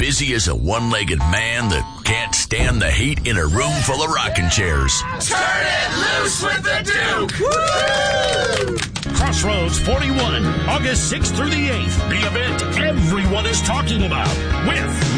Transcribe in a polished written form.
busy as a one-legged man that can't stand the heat in a room full of rocking chairs. Turn it loose with the Duke! Woo! Crossroads 41, August 6th through the 8th. The event everyone is talking about with